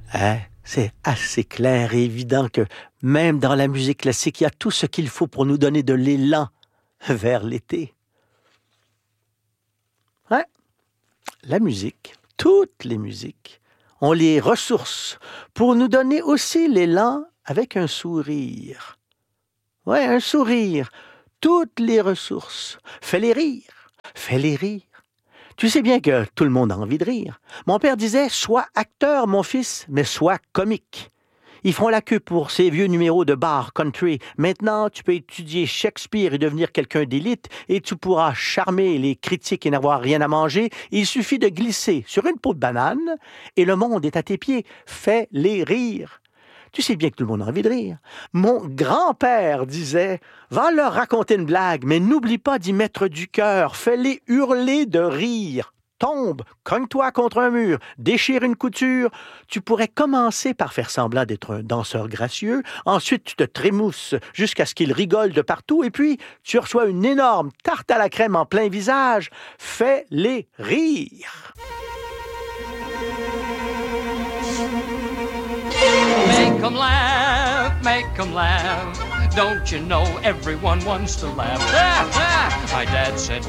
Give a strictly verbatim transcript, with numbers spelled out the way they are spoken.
Hein? C'est assez clair et évident que même dans la musique classique, il y a tout ce qu'il faut pour nous donner de l'élan vers l'été. Ouais. La musique, toutes les musiques, ont les ressources pour nous donner aussi l'élan avec un sourire. Ouais, un sourire. Toutes les ressources. Fais-les rire. Fais-les rire. Tu sais bien que tout le monde a envie de rire. Mon père disait, sois acteur, mon fils, mais sois comique. Ils font la queue pour ces vieux numéros de bar country. Maintenant, tu peux étudier Shakespeare et devenir quelqu'un d'élite et tu pourras charmer les critiques et n'avoir rien à manger. Il suffit de glisser sur une peau de banane et le monde est à tes pieds. Fais-les rire. Tu sais bien que tout le monde a envie de rire. Mon grand-père disait, va leur raconter une blague, mais n'oublie pas d'y mettre du cœur. Fais-les hurler de rire. Tombe, cogne-toi contre un mur, déchire une couture. Tu pourrais commencer par faire semblant d'être un danseur gracieux. Ensuite, tu te trémousses jusqu'à ce qu'ils rigolent de partout. Et puis, tu reçois une énorme tarte à la crème en plein visage. Fais-les rire. Make 'em laugh, make 'em laugh. Don't you know everyone wants to laugh? My dad said